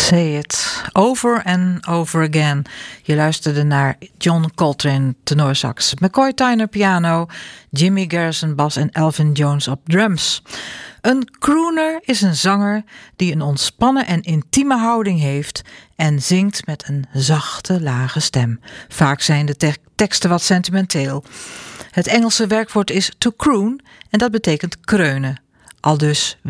Say It, Over and Over Again. Je luisterde naar John Coltrane, tenorsax, McCoy Tyner piano, Jimmy Garrison bas en Elvin Jones op drums. Een crooner is een zanger die een ontspannen en intieme houding heeft en zingt met een zachte, lage stem. Vaak zijn de teksten wat sentimenteel. Het Engelse werkwoord is to croon en dat betekent kreunen. Aldus